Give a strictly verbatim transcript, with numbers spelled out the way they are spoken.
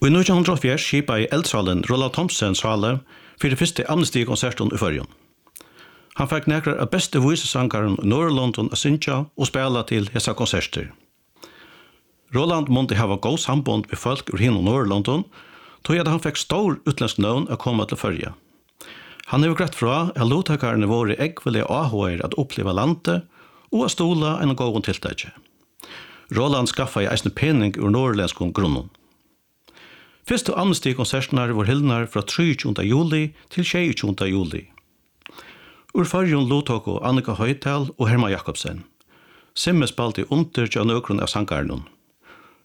I nitjan hundrað og hálvfjerðs skipa i eldsalen Roland Thomsen sale for det første amnesti-konserten i Førjun. Han fikk nekrar av beste visesangaren i Norrlondon å synja og spela til hessa konserter. Roland måtte hava god sambond med folk ur hinn og Norrlondon, tog at han fikk stor utländsk nøvn å komme til Førja. Han har greit fra at lottakarene våre eggvillige avhøyre at oppleva landet og å stola en gåen tiltak. Roland skaffa i eisne pening ur norrlenskon grunnen. Fyrste amnesti-konsertene var hildnar fra tjuetre juli til tjuetre juli. Ur Førjun lottok Annika Høytal og Herman Jakobsen. Simme spalte under til nøkron av sangarnon.